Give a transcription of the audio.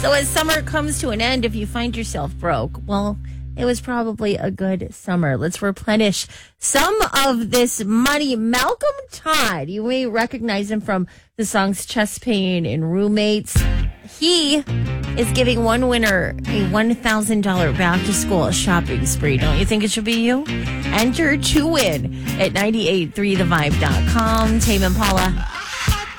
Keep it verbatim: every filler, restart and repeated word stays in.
So as summer comes to an end, if you find yourself broke, well, it was probably a good summer. Let's replenish some of this money. Malcolm Todd, you may recognize him from the songs Chest Pain and Roommates. He is giving one winner a one thousand dollars back-to-school shopping spree. Don't you think it should be you? Enter to win at nine eight three the vibe dot com. Tame Impala.